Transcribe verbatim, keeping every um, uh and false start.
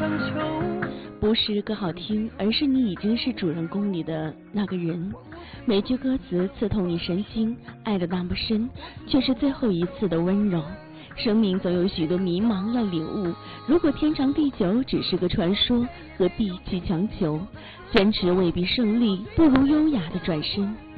不是歌好听，而是你已经是主人公里的那个人。每句歌词刺痛你神经，爱得那么深，却是最后一次的温柔。生命总有许多迷茫要领悟，如果天长地久只是个传说，何必去强求？坚持未必胜利，不如优雅的转身。